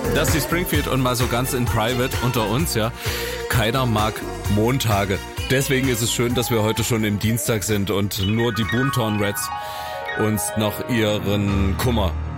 Dusty Springfield und mal so ganz in private unter uns, ja. Keiner mag Montage. Deswegen ist es schön, dass wir heute schon im Dienstag sind und nur die Boomtown Rats uns noch ihren Kummer